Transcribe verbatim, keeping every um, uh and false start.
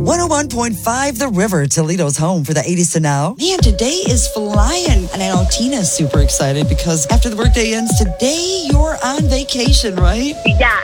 one oh one point five The River, Toledo's home for the eighties to now. Man, today is flying. And I know Tina's super excited because after the workday ends today, you're on vacation, right? Yeah,